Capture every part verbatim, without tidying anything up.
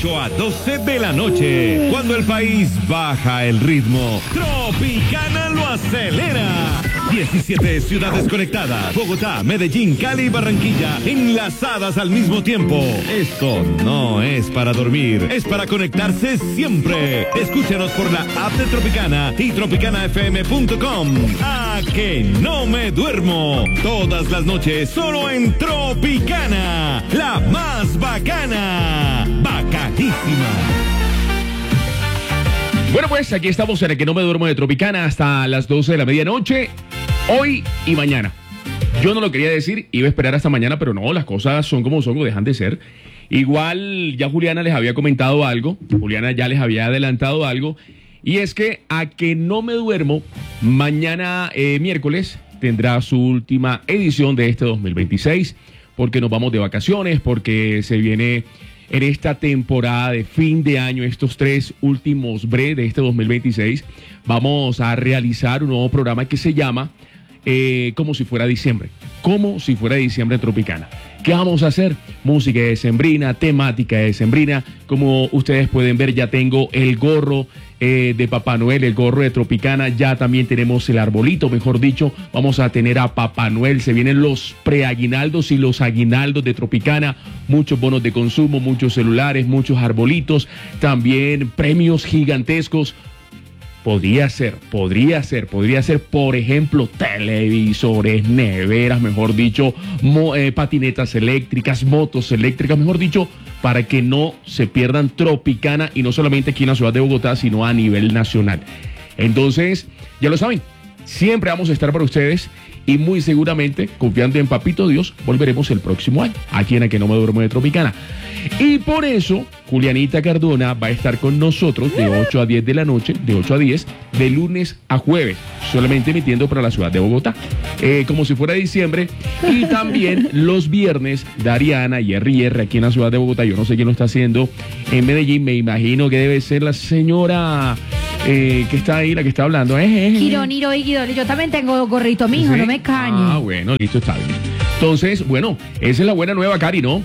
ocho a doce de la noche. Cuando el país baja el ritmo, Tropicana lo acelera. diecisiete ciudades conectadas. Bogotá, Medellín, Cali y Barranquilla enlazadas al mismo tiempo. Esto no es para dormir, es para conectarse siempre. Escúchanos por la app de Tropicana y tropicana f m punto com. ¡A que no me duermo! Todas las noches solo en Tropicana, la más bacana. Bacanísima. Bueno, pues aquí estamos en el que no me duermo de Tropicana hasta las doce de la medianoche, hoy y mañana. Yo no lo quería decir, iba a esperar hasta mañana, pero no, las cosas son como son o dejan de ser. Igual ya Juliana les había comentado algo, Juliana ya les había adelantado algo, y es que a que no me duermo, mañana eh, miércoles tendrá su última edición de este dos mil veintiséis, porque nos vamos de vacaciones, porque se viene en esta temporada de fin de año, estos tres últimos bre de este dos mil veintiséis, vamos a realizar un nuevo programa que se llama eh, Como si fuera diciembre. Como si fuera diciembre en Tropicana. ¿Qué vamos a hacer? Música decembrina, temática decembrina. Como ustedes pueden ver, ya tengo el gorro eh, de Papá Noel, el gorro de Tropicana. Ya también tenemos el arbolito, mejor dicho. Vamos a tener a Papá Noel. Se vienen los preaguinaldos y los aguinaldos de Tropicana. Muchos bonos de consumo, muchos celulares, muchos arbolitos. También premios gigantescos. Podría ser, podría ser, podría ser, por ejemplo, televisores, neveras, mejor dicho, mo, eh, patinetas eléctricas, motos eléctricas, mejor dicho, para que no se pierdan Tropicana, y no solamente aquí en la ciudad de Bogotá, sino a nivel nacional. Entonces, ya lo saben, siempre vamos a estar para ustedes, y muy seguramente, confiando en Papito Dios, volveremos el próximo año, aquí en A Que No Me Duermo de Tropicana. Y por eso, Julianita Cardona va a estar con nosotros de ocho a diez de la noche, de ocho a diez, de lunes a jueves, solamente emitiendo para la ciudad de Bogotá, eh, como si fuera diciembre. Y también los viernes, Dariana y R R aquí en la ciudad de Bogotá. Yo no sé quién lo está haciendo en Medellín, me imagino que debe ser la señora eh, que está ahí, la que está hablando. Eh, eh, Quironiro y Guidoli, yo también tengo gorrito, mijo, ¿sí? No me cañe. Ah, bueno, listo, está bien. Entonces, bueno, esa es la buena nueva, Cari, ¿no?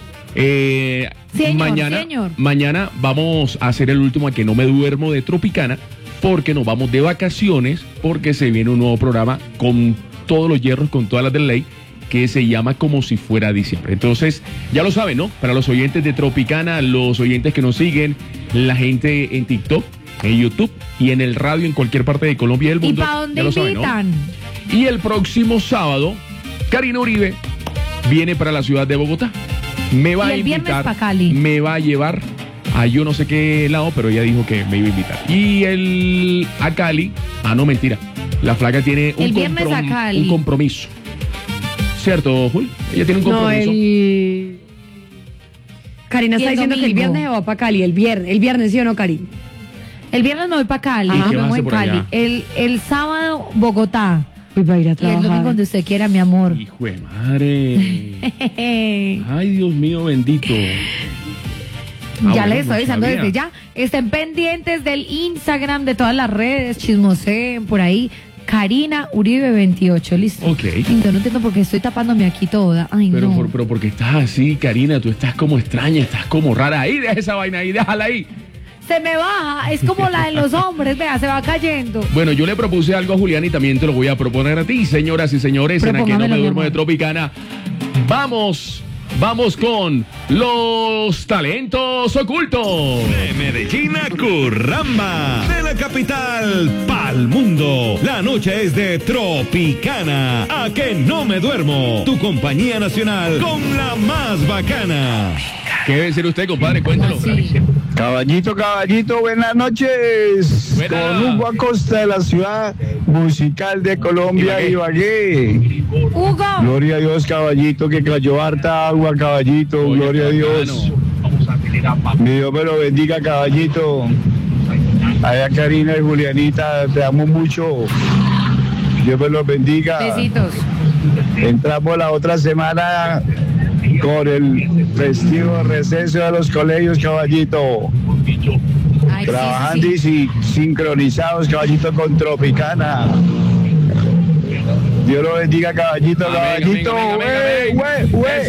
Eh, señor, mañana, señor. mañana vamos a hacer el último A Que No Me Duermo de Tropicana, porque nos vamos de vacaciones, porque se viene un nuevo programa con todos los hierros, con todas las de ley, que se llama Como si fuera diciembre. Entonces, ya lo saben, ¿no? Para los oyentes de Tropicana, los oyentes que nos siguen, la gente en TikTok, en YouTube y en el radio en cualquier parte de Colombia y del mundo. ¿Y para dónde invitan? Saben, ¿no? Y el próximo sábado, Karina Uribe viene para la ciudad de Bogotá. Me va y el a invitar, pa' Cali. me va a llevar a yo no sé qué lado, pero ella dijo que me iba a invitar. Y el a Cali, ah no, mentira, la flaca tiene un, el viernes comprom- a Cali. un compromiso. ¿Cierto, Jul? Ella tiene un compromiso. No, el... Karina está diciendo que el viernes va para Cali, el viernes, el viernes, ¿sí o no, Karina? El viernes me voy para Cali, ¿Y qué me vas a voy hacer por Cali. allá? El, el sábado, Bogotá. Pues va a ir a Y el trabajar. domingo donde usted quiera, mi amor. Hijo de madre. Ay, Dios mío, bendito. Ah, ya bueno, les estoy no avisando sabía. desde ya. Estén pendientes del Instagram, de todas las redes, chismoseen por ahí. Karina Uribe veintiocho, listo. Ok. Ay, yo no entiendo por qué estoy tapándome aquí toda. Ay, Pero, no. por, pero porque estás así, Karina, tú estás como extraña, estás como rara. Ahí, deja esa vaina ahí, déjala ahí. Se me baja, es como la de los hombres, vea, se va cayendo. Bueno, yo le propuse algo a Julián y también te lo voy a proponer a ti, señoras y señores, en A Que No Me Propóngamelo, mi Duermo de amor. Tropicana. Vamos, vamos con los talentos ocultos. De Medellín a Curramba, de la capital pa'l mundo. La noche es de Tropicana. A Que No Me Duermo, tu compañía nacional con la más bacana. ¿Qué debe ser usted, compadre? Cuéntalo. Así. Caballito, caballito, buenas noches. Buenas. Con Hugo Acosta de la ciudad musical de Colombia, Ibagué. Hugo, Gloria a Dios, caballito, que cayó harta agua, caballito. Oye, Gloria a qué Dios. bacano. Mi Dios me lo bendiga, caballito. Allá Karina y Julianita, te amo mucho. Dios me los bendiga. besitos. Entramos la otra semana con el festivo receso de los colegios, caballito. Ay, Trabajando sí, sí, y si- sincronizados, caballito, con Tropicana. Dios lo bendiga, caballito, Amén, caballito. amén, amén, Güey, amén, güey, amén. güey. Eso,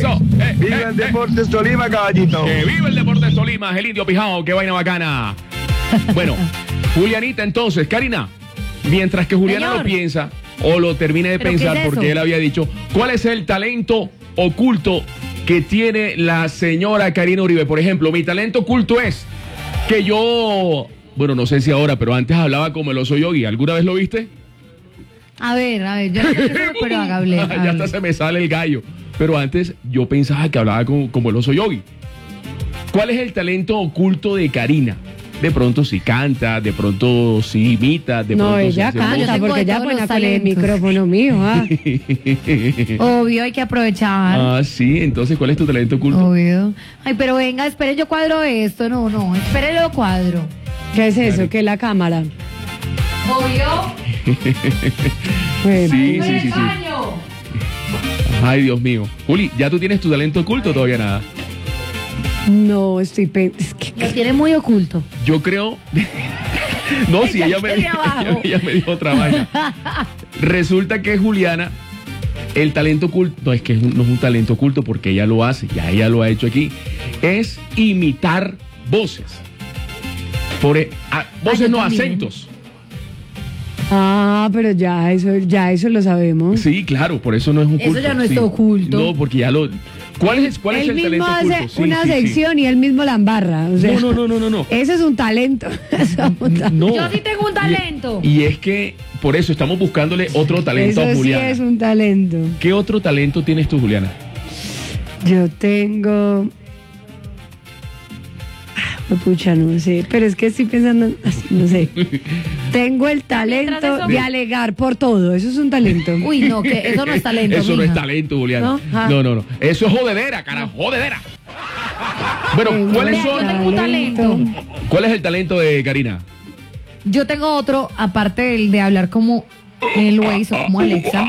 eh, ¡Viva eh, el Deportes Tolima, caballito! ¡Que viva el Deportes Tolima! El indio pijao, qué vaina bacana. Bueno, Julianita, entonces, Karina, mientras que Juliana Señor. lo piensa o lo termine de ¿Pero qué pensar, es eso? porque él había dicho, ¿cuál es el talento oculto que tiene la señora Karina Uribe? Por ejemplo, mi talento oculto es que yo, bueno, no sé si ahora, pero antes hablaba como el oso yogi. ¿Alguna vez lo viste? A ver, a ver, yo no sé qué es eso, pero hágale. Ya hable. hasta se me sale el gallo. Pero antes yo pensaba que hablaba como, como el oso yogi. ¿Cuál es el talento oculto de Karina? De pronto si canta, de pronto si imita, de No, pronto ella si hace Yo canta tengo porque de ella todos pone los con el talentos. micrófono mío. Ah. Obvio, hay que aprovechar. Ah, sí, entonces ¿cuál es tu talento oculto? Obvio. Ay, pero venga, espere, yo cuadro esto. No, no, espere, lo cuadro. ¿Qué es eso? ¿Qué es la cámara? Obvio. Bueno. Sí, sí, sí, sí. Baño. Ay, Dios mío. Juli, ¿ya tú tienes tu talento oculto o todavía nada? No, estoy pen- es que- Lo tiene muy oculto. Yo creo... No, si ella me, Ella abajo. ella, ella me dijo otra vaina. Resulta que Juliana, el talento oculto, no es que no es un talento oculto porque ella lo hace, ya ella lo ha hecho aquí, es imitar voces. Por, e- a- voces yo no, también. acentos. Ah, pero ya eso, ya eso lo sabemos. Sí, claro, por eso no es oculto. Eso ya no sí. está oculto. No, porque ya lo... ¿Cuál es, cuál es Él el mismo talento hace oculto? Sí, una sí, sí. sección y él mismo la embarra. O sea, No, no, no, no, no, no. Eso es un talento. Eso es un talento. No. Yo sí tengo un talento. Y, y es que por eso estamos buscándole otro talento Eso a sí Juliana. es un talento. ¿Qué otro talento tienes tú, Juliana? Yo tengo. Ah, pucha, no sé. Pero es que estoy pensando. No sé. Tengo el Mientras talento eso- de alegar por todo. Eso es un talento. Uy, no, que eso no es talento. Eso no es mija. talento, Juliana. ¿No? Ah. No, no, no. Eso es jodedera, cara, jodedera. Bueno, Tengo ¿cuáles Vea, son? yo tengo un talento. ¿Cuál es el talento de Karina? Yo tengo otro, aparte del de hablar como el Waze o como Alexa.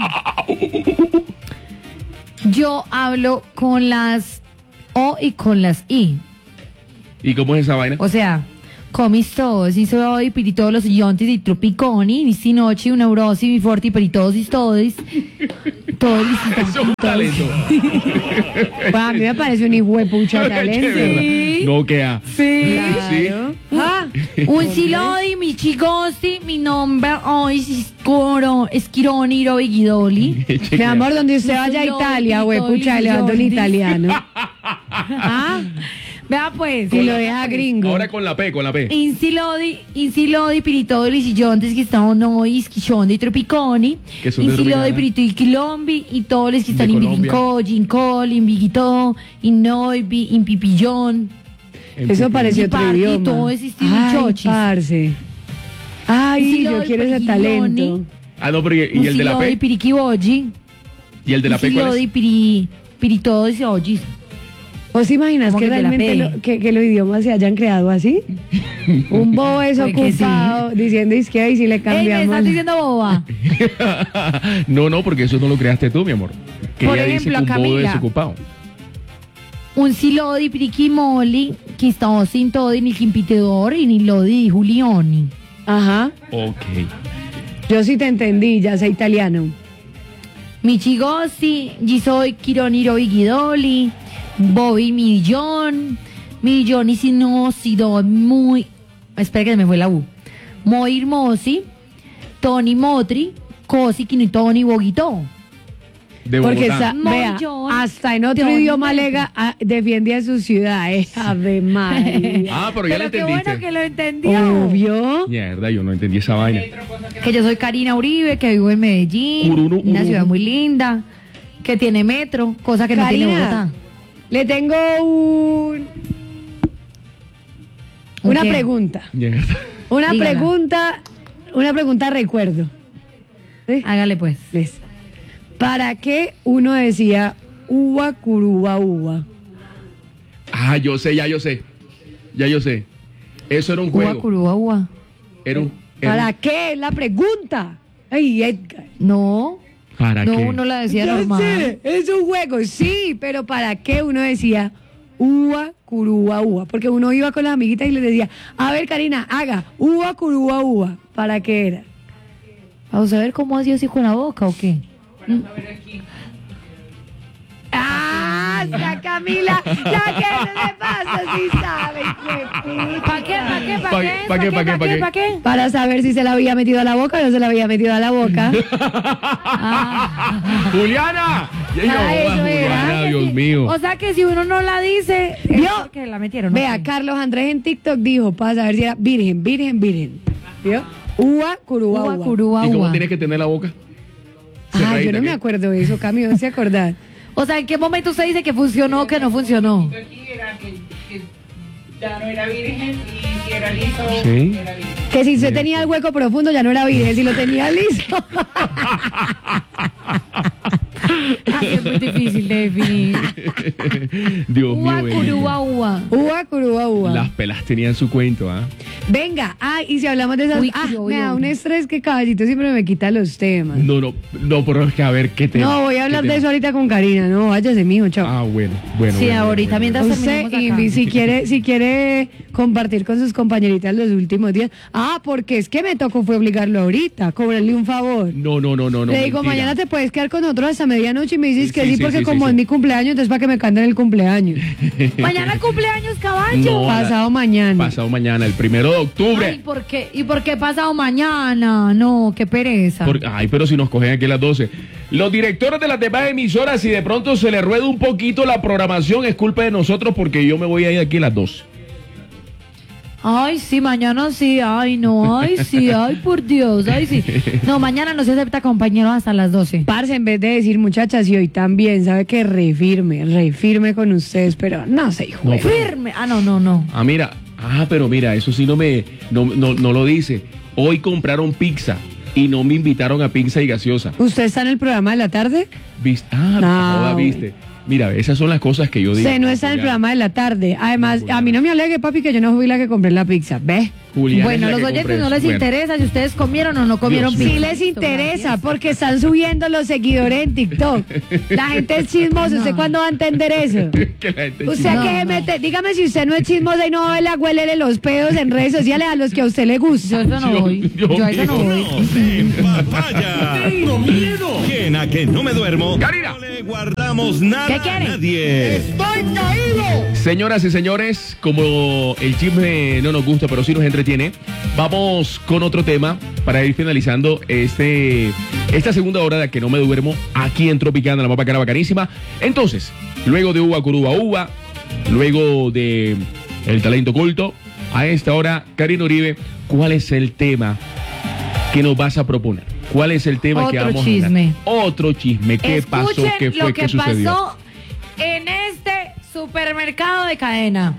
Yo hablo con las O y con las I. ¿Y cómo es esa vaina? O sea, comis todos, y soy per todos los ionti di tropiconi, mi sinochi, una neurosi, mi forti per todos y todos. Todos Eso es un talento. Pues a mí me parece un hijuepucha de Qué talento. verdad. No queda. Sí. Claro. Ah, Un silodi, mi chigosti, mi nombre hoy es Coro, Esquironi, Robigidoli. mi amor, donde usted vaya a Italia, huepucha, le mando un italiano. Ah, Vea pues. y lo deja gringo. Ahora con la P, con la P. Insilodi, Insilodi, Piritoli, Sillontes, que están noi, Schiondi, Tropiconi. Que son de Insilodi, Tropicana. Pirito y Quilombi, y todos los que están De en Colombia. Bivinco, Gincol, in Vigito, in Noibi, in Pipillón. Eso parece otro Party, idioma. todo ese estilo Ay, chochis. parce. Ay, Sí, lo yo del quiero ese Perigiloni. talento. Ah, no, pero ¿y, y el de la Insilodi, P? Piriquibogi. ¿Y el de la P cuál Insilodi, es? Piri, Piritodos y Ojis. ¿Vos imaginas ¿Cómo que que de la realmente P? lo- que, que los idiomas se hayan creado así? Un bobo Puede que desocupado diciendo izquierda y si le Ey, me cambiamos. estás diciendo boba. No, no, porque eso no lo creaste tú, mi amor. Que Por ella ejemplo, dice que un bobo Camila. desocupado. Un silodi, Piriquimoli, que estamos sin todo, ni Quimpitedor, y ni Lodi, Julioni. Ajá. Ok. Yo sí te entendí, ya sé italiano. Michigosi, Gisoy, Kironiro Vigidoli, Bobby Millón, Millón y si no, si do, muy. Espera que se me fue la U. Muy hermosi, Tony Motri, Cosi, Kini Tony Boguito. De Porque Bogotá. sa- vea, Mollón, hasta en otro John idioma Lennon. lega ah, defiende a su ciudad, eh. Ave María. Ah, pero ya Pero lo qué entendiste. bueno que lo entendió. Obvio. Mierda, yo no entendí esa vaina. Que yo soy Karina Uribe, que vivo en Medellín, Urunu, una urunu. ciudad muy linda, que tiene metro, cosa que no tiene Karina, Bogotá. le tengo un, una ¿Un qué? pregunta. Mierda. Una Dígala. pregunta, una pregunta recuerdo. ¿Sí? Hágale pues. ¿Ves? ¿Para qué uno decía uva, curuba, uva? Ah, yo sé, ya yo sé. Ya yo sé. Eso era un Ua, juego. curúa, ua. Era un. era ¿Para un- qué? Es la pregunta. Ay, Edgar. No, ¿Para no, qué? uno la decía Ya normal. sé, es un juego, sí, pero ¿para qué uno decía uva, curuba, uva? Porque uno iba con las amiguitas y les decía, a ver, Karina, haga uva, curuba, uva. ¿Para qué era? Vamos a ver cómo hacía así con la boca o qué. Ah, pasa, Camila? ¿Ya qué le pasa si sabe? ¿Para qué? ¿Para qué? ¿Para ¿Pa' qué? qué? ¿Pa' qué? ¿Pa' qué? ¿Pa' qué? ¿Para qué? Para saber si se la había metido a la boca o no se la había metido a la boca. ¡Juliana! Ya no, Ah, eso Juliana, era. Dios mío. O sea que si uno no la dice, es ¿Vio? porque la metieron. ¿no? Vea, Carlos Andrés en TikTok dijo, para saber si era virgen, virgen, virgen. ¿Vio? Ua, curúa, Ua, ua. curúa, ¿Y cómo ua. tienes que tener la boca? Ah, yo Cerradita, no me ¿qué? acuerdo de eso, Cami, no se acordar. O sea, ¿en qué momento usted dice que funcionó o que no funcionó? Aquí era que, que ya no era virgen y si era liso, Sí. era virgen. Que si se tenía el hueco profundo ya no era virgen, si lo tenía liso. Así es muy difícil de definir. Dios Ua, mío. curúa, ua. Ua, curúa, ua. Las pelas tenían su cuento, ¿ah? Venga, ah, y si hablamos de esas... Uy, ah, yo, me yo. da un estrés que Caballito siempre me quita los temas. No, no, no, pero es que a ver qué tema. No, voy a hablar ¿Qué de tema? eso ahorita con Karina, no, váyase, mijo, chao. Ah, bueno, bueno. Sí, bueno, ahorita bueno, mientras bueno. Usted, terminemos acá. Invi, si quiere, si quiere compartir con sus compañeritas los últimos días. Ah, porque es que me tocó fue obligarlo ahorita, cobrarle un favor. No, no, no, no, no. Le digo, mentira. mañana te puedes quedar con nosotros hasta medianoche y me dices Sí, que sí, sí, sí, porque sí, como sí, es sí. mi cumpleaños, entonces para que me canten el cumpleaños. Mañana cumpleaños, caballo. No, Pasado mañana. Pasado mañana, el primero de octubre. Ay, ¿por qué? ¿Y por qué pasado mañana? No, qué pereza. Por- ay, pero si nos cogen aquí a las doce. Los directores de las demás emisoras, si de pronto se les rueda un poquito la programación, es culpa de nosotros porque yo me voy a ir aquí a las dos. Ay, sí, mañana sí. Ay, no. Ay, sí. Ay, por Dios. Ay, sí. No, mañana no se acepta compañeros hasta las doce. Parce, en vez de decir muchachas, y hoy también, sabe que re firme, re firme con ustedes, pero no sé, hijo. No, Firme. Ah, no, no, no. Ah, mira. Ah, pero mira, eso sí no me no, no, no lo dice. Hoy compraron pizza y no me invitaron a pizza y gaseosa. ¿Usted está en el programa de la tarde? ¿Viste? Ah, No, joda, güey. viste. Mira, esas son las cosas que yo digo. Usted no está en el Juliana. programa de la tarde. Además, Juliana. a mí no me alegue, papi, que yo no fui la que compré la pizza. ¿Ve? Juliana Bueno, es la los que oyentes compré no eso. les Bueno. interesa si ustedes comieron o no comieron Dios mío. Sí les interesa, porque están subiendo los seguidores en TikTok. La gente es chismosa. ¿Usted No. cuándo va a entender eso? Que la gente Usted No, que se no. mete, dígame si usted no es chismosa y no ve la huele los pedos en redes sociales a los que a usted le Yo gusta. eso no Yo- voy. yo Yo a eso no mismo. voy. En papaya. Tengo miedo. ¿Quién a que no me duermo? Karina. No le guardamos nada ¿Qué a quiere? nadie. Señoras y señores, como el chisme no nos gusta, pero sí nos entretiene, vamos con otro tema para ir finalizando este esta segunda hora de Que No Me Duermo aquí en Tropicana, la mapa cara bacanísima. Entonces, luego de Uva Curuba Uva, luego de El Talento Oculto, a esta hora, Karina Uribe, ¿cuál es el tema que nos vas a proponer? ¿Cuál es el tema que Otro vamos chisme. a hablar? Otro chisme. ¿Qué pasó? Escuchen ¿Qué fue? lo que ¿Qué sucedió? pasó en este supermercado de cadena.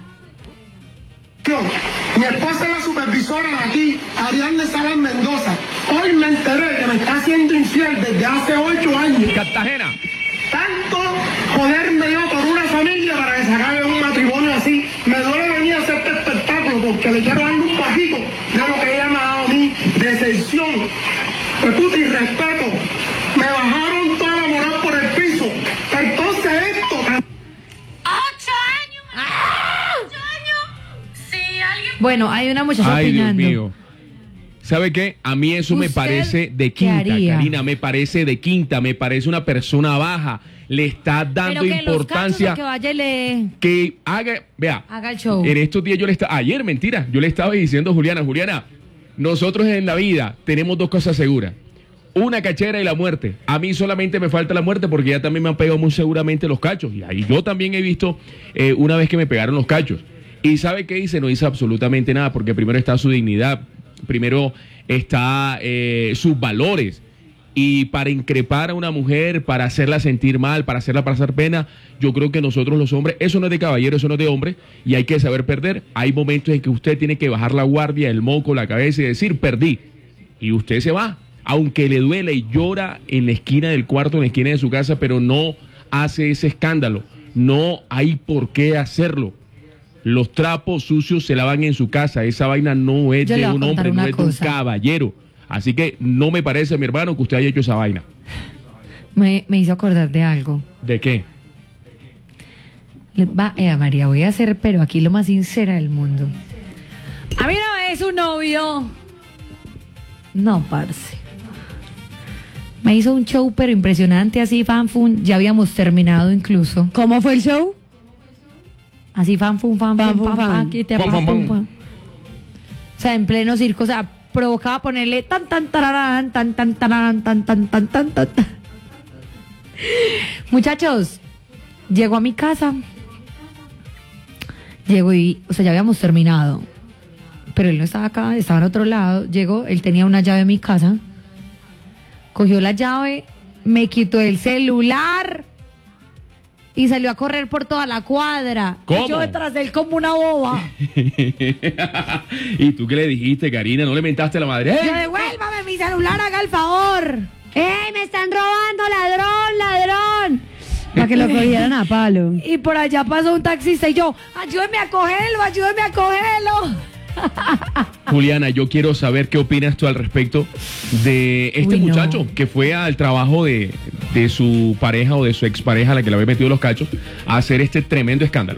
Mi esposa es la supervisora de aquí, Ariadne Salas Mendoza. Hoy me enteré que me está haciendo infiel desde hace ocho años. Cartagena. Tanto joderme yo por una familia para que se acabe un matrimonio así. Me duele venir a hacer este espectáculo porque le quiero dar un bajito de lo que ella me ha dado a mí, decepción, respeto y respeto. Me bajaron toda la moral por el piso. Entonces esto... ¡Ocho años! ¡Ocho años! Si alguien... Bueno, hay una muchacha Ay, Dios opinando. mío. ¿Sabe qué? A mí eso me ¿Usted parece de qué quinta, haría? Karina, me parece de quinta, me parece una persona baja. Le está dando Pero que los importancia cachos, que vaya y le que haga, vea, haga el show. en estos días yo le estaba, ayer, mentira, yo le estaba diciendo a Juliana, Juliana, nosotros en la vida tenemos dos cosas seguras. Una cachera y la muerte. A mí solamente me falta la muerte porque ya también me han pegado muy seguramente los cachos. Y ahí yo también he visto eh, una vez que me pegaron los cachos. ¿Y sabe qué hice? No hice absolutamente nada porque primero está su dignidad, primero está eh, sus valores. Y para increpar a una mujer, para hacerla sentir mal, para hacerla pasar pena, yo creo que nosotros los hombres, eso no es de caballero, eso no es de hombre, y hay que saber perder. Hay momentos en que usted tiene que bajar la guardia, el moco, la cabeza y decir, perdí. Y usted se va, aunque le duele y llora en la esquina del cuarto, en la esquina de su casa, pero no hace ese escándalo. No hay por qué hacerlo. Los trapos sucios se lavan en su casa. Esa vaina no es Yo le de voy a un contar hombre, no una es de un cosa. caballero. Así que no me parece, mi hermano, que usted haya hecho esa vaina. Me, me hizo acordar de algo. ¿De qué? Le- Va, eh, María, voy a hacer, pero aquí lo más sincera del mundo. A mí no es un novio. No, parce. Me hizo un show pero impresionante, así fanfun, ya habíamos terminado incluso. ¿Cómo fue el show? Así fanfun, fanfun, Fan, fan, fan, fan, fan. que te Fan, fan, fan, fan. fan. O sea, en pleno circo, o sea, provocaba ponerle tan tan tararán, tan tan tararán, tan tan tan tan tan. tan. Muchachos, llego a mi casa. Llego y, o sea, ya habíamos terminado. Pero él no estaba acá, estaba en otro lado. Llegó, él tenía una llave en mi casa. Cogió la llave, me quitó el celular y salió a correr por toda la cuadra. ¿Cómo? Y yo detrás de él como una boba. ¿Y tú qué le dijiste, Karina? ¿No le mentaste a la madre? Yo, ¡Eh! devuélvame mi celular, haga el favor. ¡Ey, me están robando, ladrón, ladrón! Para que lo cogieran a palo. Y por allá pasó un taxista y yo, ayúdeme a cogerlo, ayúdeme a cogerlo. Juliana, yo quiero saber qué opinas tú al respecto de este Uy, no. muchacho que fue al trabajo de, de su pareja o de su expareja, a la que le había metido los cachos, a hacer este tremendo escándalo.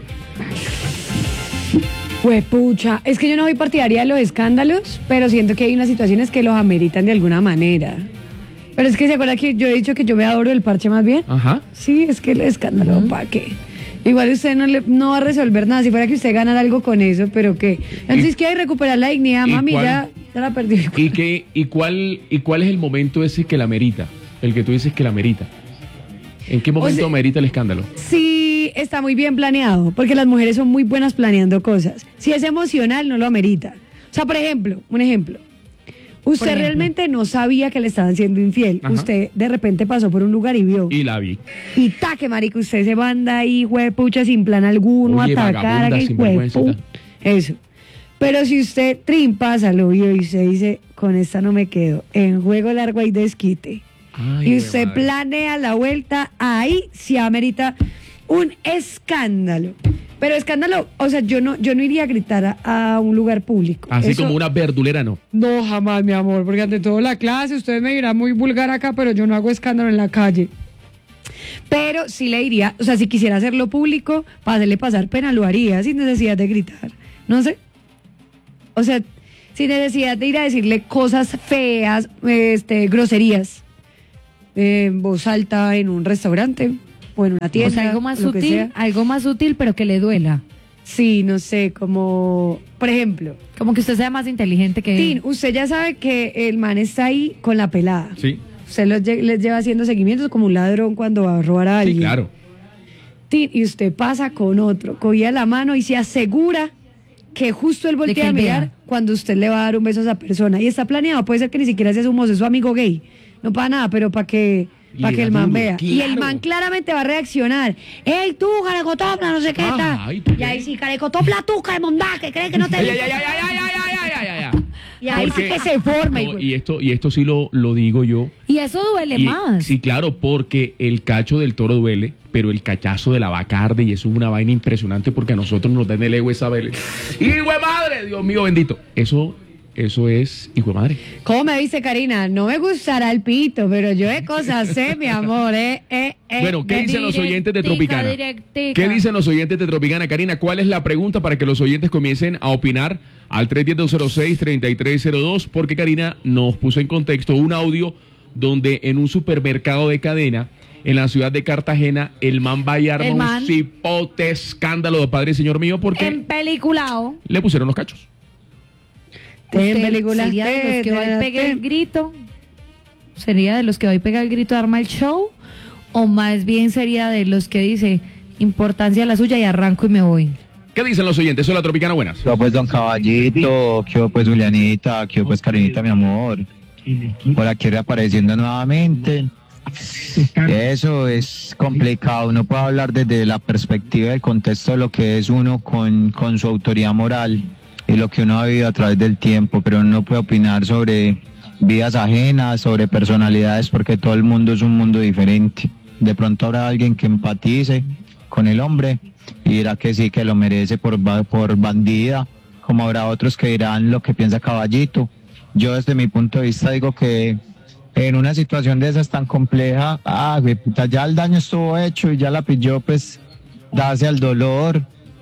Pues pucha, es que yo no soy partidaria de los escándalos, pero siento que hay unas situaciones que los ameritan de alguna manera. Pero es que se acuerda que yo he dicho que yo me adoro el parche más bien. Ajá. Sí, es que el escándalo, ¿para qué? Igual usted no, le, no va a resolver nada, si fuera que usted ganara algo con eso, pero ¿qué? Entonces, ¿qué hay? Recuperar la dignidad, ¿Y mami, cuál? ya, ya la perdí. ¿Y, qué, y, cuál, ¿Y cuál es el momento ese que la merita? El que tú dices que la merita. ¿En qué momento sea- merita el escándalo? Sí, está muy bien planeado, porque las mujeres son muy buenas planeando cosas. Si es emocional, no lo amerita. O sea, por ejemplo, un ejemplo. Usted ejemplo. realmente no sabía que le estaban siendo infiel. Ajá. Usted de repente pasó por un lugar y vio. Y la vi. Y taque, marica, usted se manda ahí, huepucha, sin plan alguno, Oye, atacar vagabunda, a que sinvergüenza. huepu. Eso. Pero si usted trim pasa, lo vio y usted dice, con esta no me quedo, en juego largo hay desquite. Ay, y güey, usted madre. planea la vuelta, ahí sí amerita un escándalo. Pero escándalo, o sea, yo no, yo no iría a gritar a, a un lugar público. Así Eso- como una verdulera, no. No, jamás, mi amor, porque ante todo la clase, usted me dirá muy vulgar acá, pero yo no hago escándalo en la calle. Pero sí le diría, o sea, si quisiera hacerlo público, para hacerle pasar pena, lo haría, sin necesidad de gritar. No sé. O sea, sin necesidad de ir a decirle cosas feas, este, groserías, eh, en voz alta en un restaurante o en una tienda. O sea, algo más lo que sutil, sea. algo más sutil, pero que le duela. Sí, no sé, como, por ejemplo, Como que usted sea más inteligente que Tin, usted ya sabe que el man está ahí con la pelada. Sí, Usted los lle- les lleva haciendo seguimientos como un ladrón cuando va a robar a sí, alguien. claro. Tin, y usted pasa con otro, cogía la mano y se asegura que justo él que voltea a él mirar vea. cuando usted le va a dar un beso a esa persona. Y está planeado, puede ser que ni siquiera sea su mozo, es su amigo gay. No para nada, pero para que, Le para que da el man duro, vea. Y el claro. man claramente va a reaccionar. ¡Ey, tú, carecotopla, no sé qué tal! Ay, ¿tú Y qué? ahí sí, carecotopla tú, caremondá, que cree que no te... Ay, ay, ay, ay, ay, ay, ay, ay, ay, ay. Y ahí sí Porque- que se forma. No, hijo. y esto, y esto sí lo, lo digo yo. Y eso duele Y- más. Sí, claro, porque el cacho del toro duele, pero el cachazo de la vaca arde y eso es una vaina impresionante porque a nosotros nos dan el ego esa vez. ¡Hijo de madre! Dios mío bendito. Eso, eso es hijo de madre. ¿Cómo me dice Karina? No me gustará el pito, pero yo de cosas sé, mi amor, eh, eh, eh. Bueno, ¿qué dicen los oyentes de Directica, Tropicana? directica. ¿Qué dicen los oyentes de Tropicana? Karina, ¿cuál es la pregunta para que los oyentes comiencen a opinar al tres uno cero, dos cero seis, tres tres cero dos? Porque Karina nos puso en contexto un audio donde en un supermercado de cadena en la ciudad de Cartagena el man va y arma El man. un cipote escándalo de padre y señor mío porque En peliculao. le pusieron los cachos. Ten Usted películas, sería de los que ten, va y ten, pega el ten. grito. ¿Sería de los que va y pega el grito de arma el show? ¿O más bien sería de los que dice importancia la suya y arranco y me voy? ¿Qué dicen los oyentes? Soy la Tropicana, buenas. Yo pues Don Caballito, yo pues Julianita, yo pues Karinita, mi amor. Por aquí reapareciendo nuevamente. Eso es complicado, uno puede hablar desde la perspectiva del contexto de lo que es uno con, con su autoridad moral y lo que uno ha vivido a través del tiempo, pero uno no puede opinar sobre vidas ajenas, sobre personalidades, porque todo el mundo es un mundo diferente. De pronto habrá alguien que empatice con el hombre y dirá que sí, que lo merece por, ba- por bandida, como habrá otros que dirán lo que piensa Caballito. Yo desde mi punto de vista digo que en una situación de esas tan compleja, ah, güey, puta, ya el daño estuvo hecho y ya la pilló, pues, darse al dolor.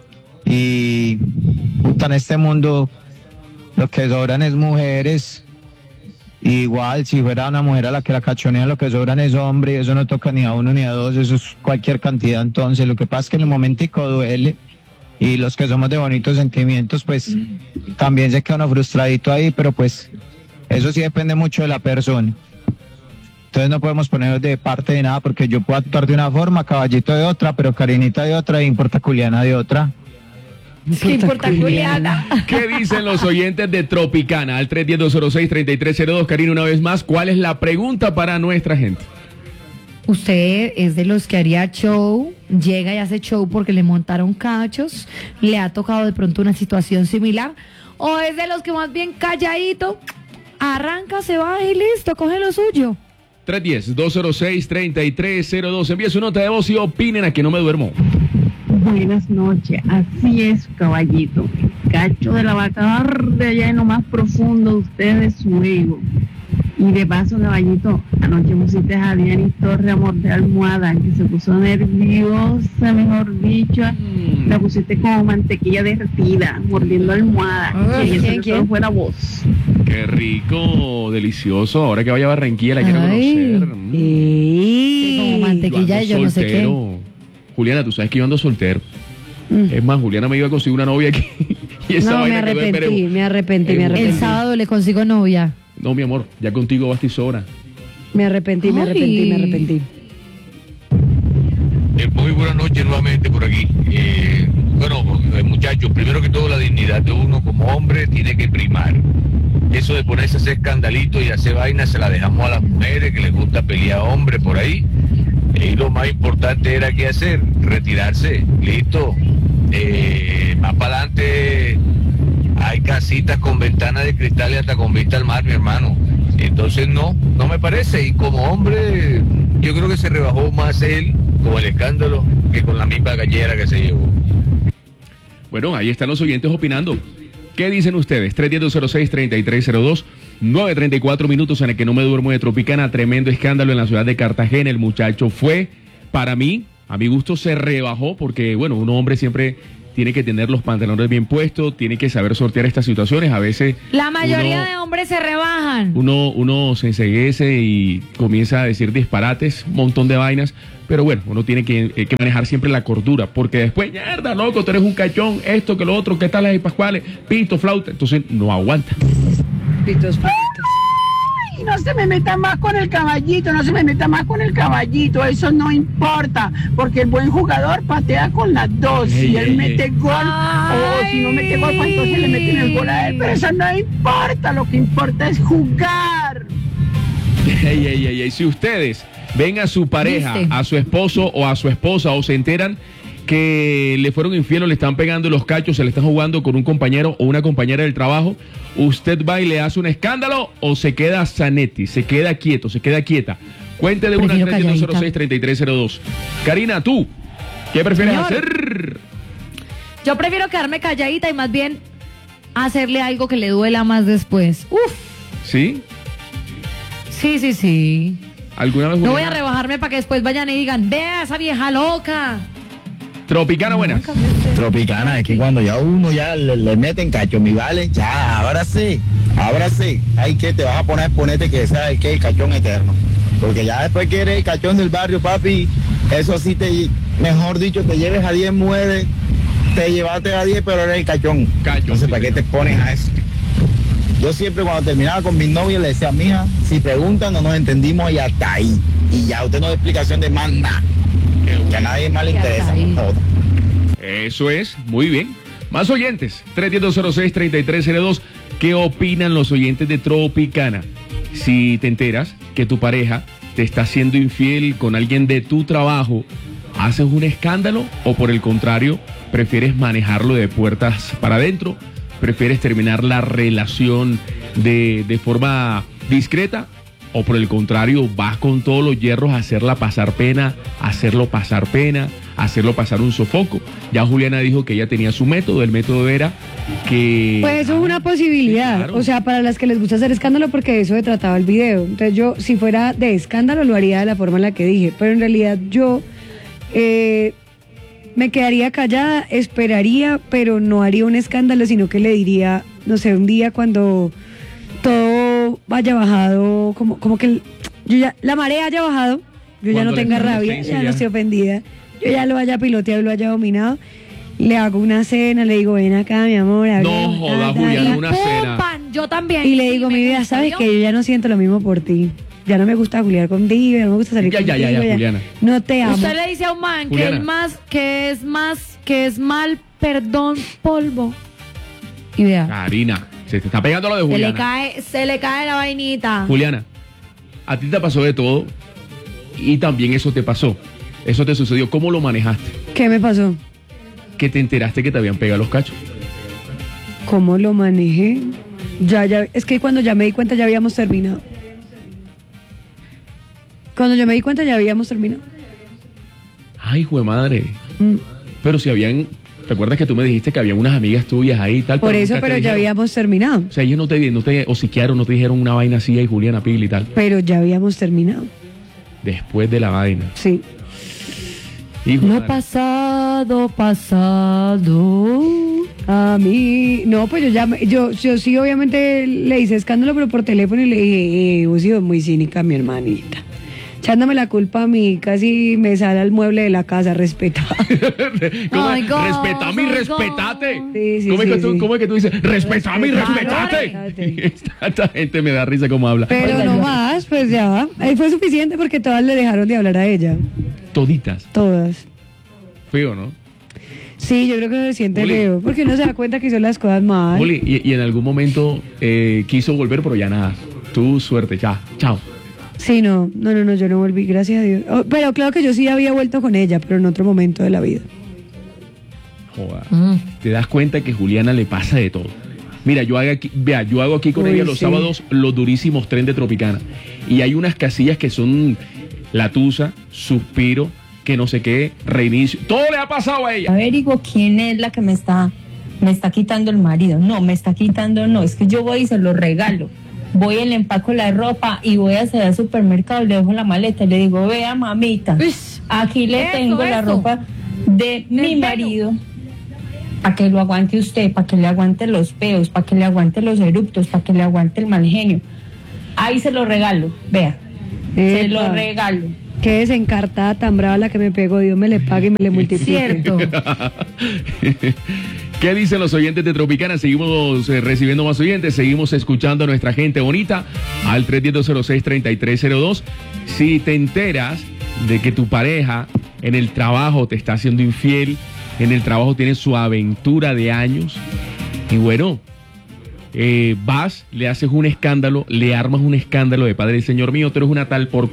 Y, puta, en este mundo lo que sobran es mujeres. Igual, si fuera una mujer a la que la cachonean, lo que sobran es hombre, y eso no toca ni a uno ni a dos, eso es cualquier cantidad. Entonces, lo que pasa es que en el momentico duele, y los que somos de bonitos sentimientos, pues también se queda uno frustradito ahí, pero pues eso sí depende mucho de la persona. Entonces no podemos ponernos de parte de nada, porque yo puedo actuar de una forma, Caballito de otra, pero Karinita de otra, e importa Juliana de otra. ¿Qué importa, Juliana? ¿Qué dicen los oyentes de Tropicana? Al tres uno cero, dos cero seis, tres tres cero dos. Karina, una vez más, ¿cuál es la pregunta para nuestra gente? ¿Usted es de los que haría show, llega y hace show porque le montaron cachos, le ha tocado de pronto una situación similar? ¿O es de los que más bien calladito, arranca, se va y listo, coge lo suyo? tres uno cero, dos cero seis, tres tres cero dos. Envíe su nota de voz y opinen a que no me duermo. Buenas noches, así es, caballito. Cacho de la vaca de allá en lo más profundo de ustedes, su ego. Y de paso, caballito, anoche pusiste a Diana Torre a morder almohada, que se puso nerviosa, mejor dicho. Mm. La pusiste como mantequilla derretida, mordiendo almohada. Ay, y ¿quién, eso quién? solo fuera vos. Qué rico, delicioso. Ahora que vaya a Barranquilla la quiero conocer. Mm. Sí, como mantequilla y yo no sé qué. Soltero. Juliana, tú sabes que yo ando soltero. Mm. Es más, Juliana me iba a conseguir una novia aquí. Y esa No, me vaina quedó en arrepentí, veremos. me arrepentí, me Eh, arrepentí. El sábado le consigo novia. No, mi amor, ya contigo basta y sobra. Me arrepentí, me Ay. arrepentí, me arrepentí. Eh, muy buenas noches nuevamente por aquí. Eh, bueno, eh, muchachos, primero que todo la dignidad de uno como hombre tiene que primar. Eso de ponerse a hacer escandalitos y hacer vainas se la dejamos a las mujeres que les gusta pelear a hombres por ahí. Eh, y lo más importante era qué hacer, retirarse, listo. Eh, más para adelante hay casitas con ventanas de cristal y hasta con vista al mar, mi hermano. Entonces no, no me parece. Y como hombre, yo creo que se rebajó más él con el escándalo que con la misma gallera que se llevó. Bueno, ahí están los oyentes opinando. ¿Qué dicen ustedes? tres uno cero, seis, tres tres cero dos, nueve treinta y cuatro minutos en el que no me duermo de Tropicana. Tremendo escándalo en la ciudad de Cartagena. El muchacho fue, para mí, a mi gusto, se rebajó porque, bueno, un hombre siempre tiene que tener los pantalones bien puestos, tiene que saber sortear estas situaciones. A veces La mayoría uno, de hombres se rebajan. uno, uno se enceguece y comienza a decir disparates, un montón de vainas. Pero bueno, uno tiene que, eh, que manejar siempre la cordura, porque después, mierda, loco, tú eres un cachón, esto, que lo otro, ¿qué tal las pascuales? Pito, flauta, entonces no aguanta. Pitos flautas. Y no se me meta más con el caballito, no se me meta más con el caballito, eso no importa, porque el buen jugador patea con las dos. Ey, Si él ey, mete ey. gol, o si no mete gol, pues entonces le meten el gol a él, pero eso no importa, lo que importa es jugar. Ey, ey, ey, ey. Si ustedes ven a su pareja, ¿Viste? a su esposo o a su esposa, o se enteran que le fueron infiel o le están pegando los cachos, se le están jugando con un compañero o una compañera del trabajo, usted va y le hace un escándalo o se queda sanetti, se queda quieto, se queda quieta. Cuente de una Prefiero tres uno cero calladita. seis, tres tres cero dos. Karina, ¿tú qué prefieres Señor. hacer? Yo prefiero quedarme calladita y más bien hacerle algo que le duela más después. Uf, ¿Sí? sí, sí, sí. ¿Alguna vez No voy a Juliana? rebajarme para que después vayan y digan, vea esa vieja loca. Tropicana, buenas. Tropicana, es que cuando ya uno ya le, le meten cacho, mi vale, ya, ahora sí, ahora sí, hay que te vas a poner a ponerte que sea el que el cachón eterno. Porque ya después que eres el cachón del barrio, papi, eso sí te, mejor dicho, te lleves a diez mujeres, te llevaste a diez, pero eres el cachón. Cachón, Entonces, sí, ¿para qué señor. te pones a eso? Yo siempre cuando terminaba con mi novia le decía, mija, si preguntan no nos entendimos y hasta ahí. Y ya usted no da explicación de más nada. Que a nadie más le Y hasta interesa. ahí. Joda. Eso es, muy bien. Más oyentes, tres uno cero seis, tres tres cero dos. ¿Qué opinan los oyentes de Tropicana? Si te enteras que tu pareja te está haciendo infiel con alguien de tu trabajo, ¿haces un escándalo o por el contrario, prefieres manejarlo de puertas para adentro? ¿Prefieres terminar la relación de, de forma discreta? ¿O por el contrario, vas con todos los hierros a hacerla pasar pena, hacerlo pasar pena, hacerlo pasar un sofoco? Ya Juliana dijo que ella tenía su método, el método era que... Pues eso es una posibilidad, Sí, claro. o sea, para las que les gusta hacer escándalo, porque de eso se trataba el video. Entonces yo, si fuera de escándalo, lo haría de la forma en la que dije, pero en realidad yo eh, me quedaría callada, esperaría, pero no haría un escándalo, sino que le diría, no sé, un día cuando todo haya bajado, como, como que el- yo ya, la marea haya bajado, yo ya Cuando no le tenga tenga rabia, licencia ya no ya. estoy ofendida, yo ya lo haya piloteado y lo haya dominado, le hago una cena, le digo, ven acá, mi amor, No hablemos, joda, ta, ta, Juliana, ta. una cena. Pumpan, yo también. Y le Sí, digo, me mi vida, gusta, sabes ¿yo? que yo ya no siento lo mismo por ti. Ya no me gusta juliar contigo, ya no me gusta salir Ya, ya, contigo. ya, ya, Juliana. No te amo. Usted le dice a un man que Juliana. es más, que es más, que es mal, perdón, polvo. Y vea, Karina, se te está pegando lo de se le Juliana. cae, se le cae la vainita. Juliana, a ti te pasó de todo y también eso te pasó. Eso te sucedió. ¿Cómo lo manejaste? ¿Qué me pasó? Que te enteraste que te habían pegado los cachos. ¿Cómo lo manejé? Ya, ya, es que cuando ya me di cuenta ya habíamos terminado. Cuando yo me di cuenta ya habíamos terminado. Ay, jue madre. Mm, Pero si habían, ¿te acuerdas que tú me dijiste que había unas amigas tuyas ahí y tal? Por pero eso, nunca te pero ya dijeron? habíamos terminado. O sea, ellos no te, no te hociquearon, no te dijeron una vaina así, y Juliana Pil y tal. Pero ya habíamos terminado. Después de la vaina. Sí. Hijo, Lo madre. pasado, pasado. A mí, no, pues yo ya, me- yo, yo sí obviamente le hice escándalo, pero por teléfono y le dije, eh, vos sos muy cínica, mi hermanita. Echándome la culpa a mí, casi me sale al mueble de la casa, respeta. ¿Cómo Ay, es? God, Respetame y ay, respetate. God. Sí, sí, ¿Cómo, es sí, que tú, sí. ¿Cómo es que tú dices? Respetame y Respetame. respetate. Esta, esta gente me da risa como habla. Pero no más, pues ya. Ahí fue suficiente porque todas le dejaron de hablar a ella. Toditas. Todas. Feo, ¿no? Sí, yo creo que se siente Juli. feo, porque uno se da cuenta que hizo las cosas mal. Juli, y, y en algún momento eh, quiso volver, pero ya nada. Tu suerte, ya. Chao. Sí, no, no, no, no, yo no volví, gracias a Dios. Oh, pero claro que yo sí había vuelto con ella, pero en otro momento de la vida. Joda. Mm. Te das cuenta que Juliana le pasa de todo. Mira, yo hago aquí, vea, yo hago aquí con Uy, ella los sí. sábados los durísimos tren de Tropicana. Y hay unas casillas que son La Tusa, Suspiro, que no sé qué, Reinicio. Todo le ha pasado a ella. Averiguo quién es la que me está, me está quitando el marido. No, me está quitando, no, es que yo voy y se lo regalo. Voy y le empaco la ropa y voy hacia el supermercado, le dejo la maleta y le digo, vea mamita, Uish. aquí le Eso, tengo la eso. ropa de mi pelo. marido. Para que lo aguante usted, para que le aguante los peos, para que le aguante los eruptos, para que le aguante el mal genio. Ahí se lo regalo, vea, se lo Epa. regalo. Qué desencartada tan brava la que me pegó, Dios me le pague y me le multiplique. Cierto. ¿Qué dicen los oyentes de Tropicana? Seguimos eh, recibiendo más oyentes, seguimos escuchando a nuestra gente bonita al tres uno cero, cero seis, tres tres cero dos. Si te enteras de que tu pareja en el trabajo te está haciendo infiel, en el trabajo tiene su aventura de años, y bueno, eh, vas, le haces un escándalo, le armas un escándalo de padre, Señor mío, tú eres una tal por